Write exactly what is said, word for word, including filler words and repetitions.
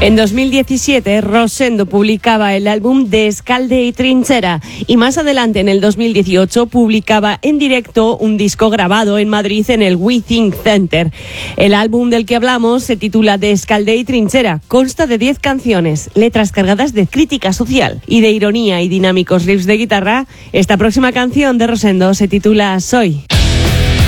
En dos mil diecisiete, Rosendo publicaba el álbum Descalde y Trinchera y más adelante, en el dos mil dieciocho, publicaba en directo un disco grabado en Madrid en el We Think Center. El álbum del que hablamos se titula Descalde y Trinchera. Consta de diez canciones, letras cargadas de crítica social y de ironía y dinámicos riffs de guitarra. Esta próxima canción de Rosendo se titula Soy.